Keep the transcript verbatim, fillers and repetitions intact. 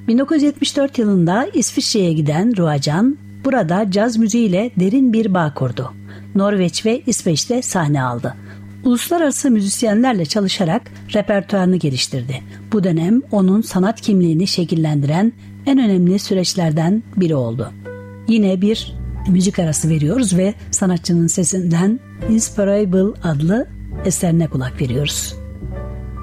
bin dokuz yüz yetmiş dört yılında İsviçre'ye giden Ruacan, burada caz müziğiyle derin bir bağ kurdu. Norveç ve İsveç'te sahne aldı. Uluslararası müzisyenlerle çalışarak repertuarını geliştirdi. Bu dönem onun sanat kimliğini şekillendiren en önemli süreçlerden biri oldu. Yine bir müzik arası veriyoruz ve sanatçının sesinden Inspirable adlı eserine kulak veriyoruz.